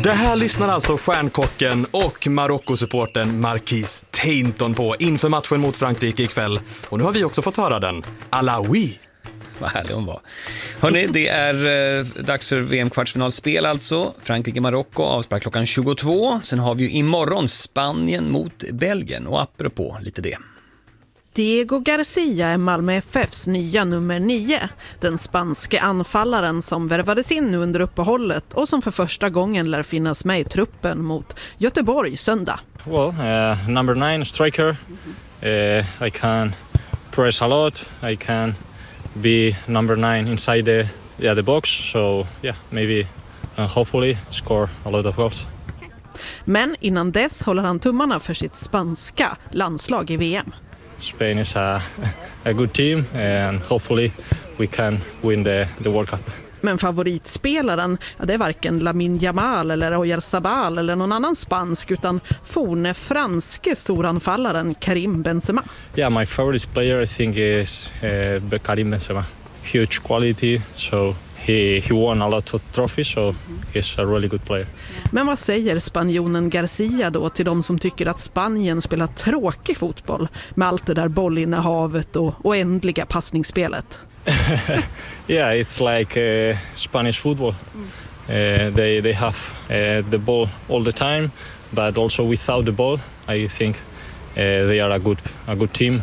Det här lyssnar alltså stjärnkocken och Marocko-supporten Marquis Tainton på inför matchen mot Frankrike ikväll. Och nu har vi också fått höra den. Alaoui! Vad härlig hon var. Hörrni, det är dags för VM-kvartsfinalspel alltså. Frankrike-Marocko avspark klockan 22. Sen har vi ju imorgon Spanien mot Belgien. Och apropå lite det. Diego Garcia är Malmö FFs nya nummer 9. Den spanske anfallaren som värvades in nu under uppehållet och som för första gången lär finnas med i truppen mot Göteborg söndag. Well, number 9 striker. I can press a lot. I can be number 9 inside the box. So yeah, maybe hopefully score a lot of goals. Men innan dess håller han tummarna för sitt spanska landslag i VM. Spain is a good team and hopefully we can win the World Cup. Men favoritspelaren, det är varken Lamine Yamal eller Oyarzabal eller någon annan spansk utan forne franske storanfallaren Karim Benzema. Yeah, my favorite player I think is Karim Benzema. Huge quality, so he won a lot of trophies, so he's a really good player. Men vad säger spanjonen Garcia då till de som tycker att Spanien spelar tråkig fotboll med allt det där bollinnehavet och oändliga passningsspelet? Yeah, it's like Spanish football. They have the ball all the time, but also without the ball, I think they are a good team.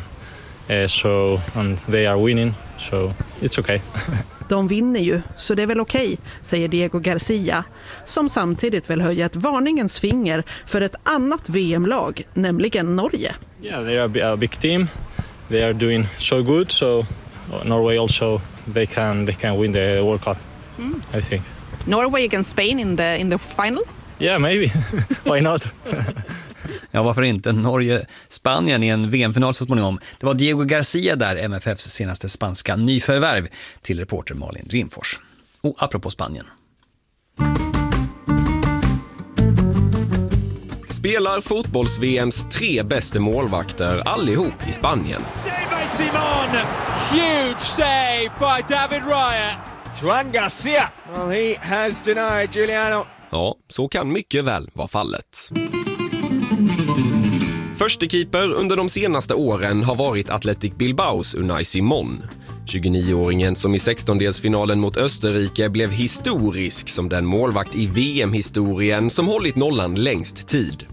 So and they are winning, so it's okay. De vinner ju, så det är väl okej, säger Diego Garcia, som samtidigt vill höja ett varningens finger för ett annat VM-lag, nämligen Norge. Yeah, they are a big team. They are doing so good, so Norway also they can win the World Cup. I think. Norway against Spain in the final? Yeah, maybe. Why not? Ja, varför inte? Norge-Spanien i en VM-final så småningom. Det var Diego Garcia där, MFFs senaste spanska nyförvärv, till reporter Malin Rimfors. Och apropå Spanien. Spelar fotbolls-VMs 3 bästa målvakter allihop i Spanien. Simon, huge save by David Raya. Juan Garcia, well, he has denied Juliano. Ja, så kan mycket väl vara fallet. Förste keeper under de senaste åren har varit Athletic Bilbaos Unai Simon. 29-åringen som i 16-delsfinalen mot Österrike blev historisk som den målvakt i VM-historien som hållit nollan längst tid.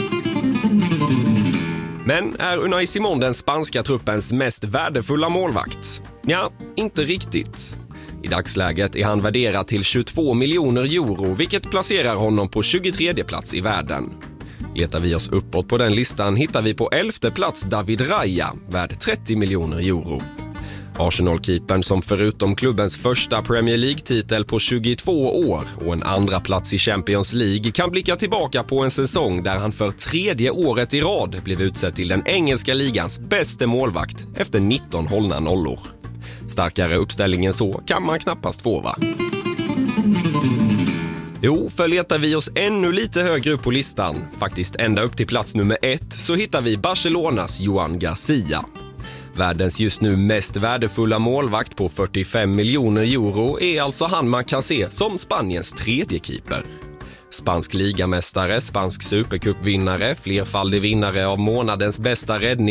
Men är Unai Simon den spanska truppens mest värdefulla målvakt? Ja, inte riktigt. I dagsläget är han värderad till 22 miljoner euro, vilket placerar honom på 23:e plats i världen. Letar vi oss uppåt på den listan hittar vi på 11:e plats David Raya, värd 30 miljoner euro. Arsenal-keepern som förutom klubbens första Premier League-titel på 22 år och en andra plats i Champions League kan blicka tillbaka på en säsong där han för 3:e året i rad blev utsedd till den engelska ligans bästa målvakt efter 19 hållna nollor. Starkare uppställningen så kan man knappast få, va? Jo, för letar vi oss ännu lite högre upp på listan, faktiskt ända upp till plats nummer 1, så hittar vi Barcelonas Juan Garcia. Världens just nu mest värdefulla målvakt på 45 miljoner euro är alltså han man kan se som Spaniens 3:e keeper. Spansk ligamästare, spansk supercupvinnare, flerfaldig vinnare av månadens bästa räddning